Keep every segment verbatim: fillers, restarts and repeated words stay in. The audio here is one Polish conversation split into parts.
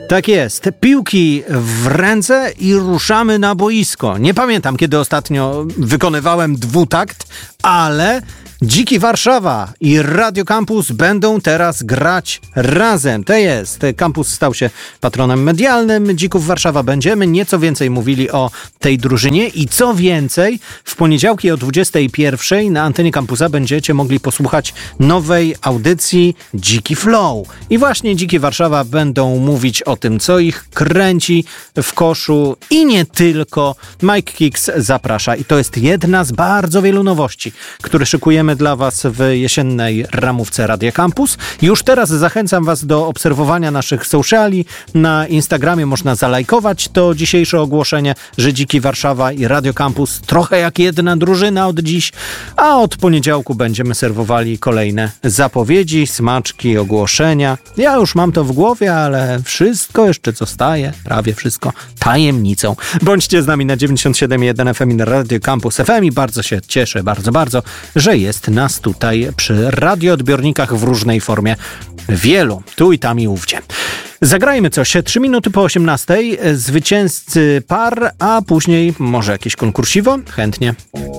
Tak jest. Piłki w ręce i ruszamy na boisko. Nie pamiętam, kiedy ostatnio wykonywałem dwutakt, ale Dziki Warszawa i Radio Campus będą teraz grać razem. To jest. Campus stał się patronem medialnym Dzików Warszawa. Będziemy nieco więcej mówili o tej drużynie i co więcej, w poniedziałki o dwudziestej pierwszej na antenie Campusa będziecie mogli posłuchać nowej audycji Dziki Flow. I właśnie Dziki Warszawa będą mówić o tym, co ich kręci w koszu i nie tylko. Mike Kicks zaprasza i to jest jedna z bardzo wielu nowości, które szykujemy dla Was w jesiennej ramówce Radia Campus. Już teraz zachęcam Was do obserwowania naszych sociali. Na Instagramie można zalajkować to dzisiejsze ogłoszenie, że Dziki Warszawa i Radio Campus trochę jak jedna drużyna od dziś, a od poniedziałku będziemy serwowali kolejne zapowiedzi, smaczki, ogłoszenia. Ja już mam to w głowie, ale wszystko jeszcze zostaje, prawie wszystko, tajemnicą. Bądźcie z nami na dziewięćdziesiąt siedem przecinek jeden F M i na Radio Campus F M i bardzo się cieszę, bardzo, bardzo, że jest nas tutaj przy radioodbiornikach w różnej formie. Wielu, tu i tam i ówdzie. Zagrajmy coś. Trzy minuty po osiemnastej. Zwycięzcy par, a później może jakieś konkursiwo? Chętnie.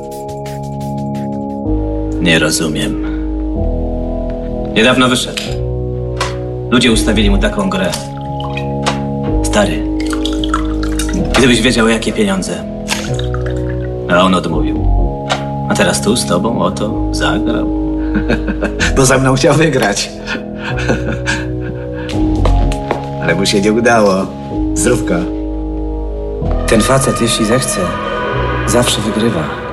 Nie rozumiem. Niedawno wyszedł. Ludzie ustawili mu taką grę. Stary, gdybyś wiedział, jakie pieniądze. A on odmówił. A teraz tu z tobą oto zagrał. Bo ze mną chciał wygrać. Ale mu się nie udało. Zdrówka. Ten facet, jeśli zechce, zawsze wygrywa.